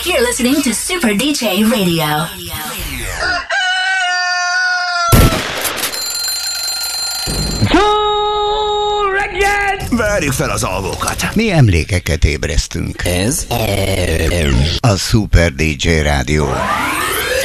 You're listening to Super DJ Radio. Várjuk fel az alvókat. Mi emlékeket ébresztünk. Ez a Super DJ Rádió.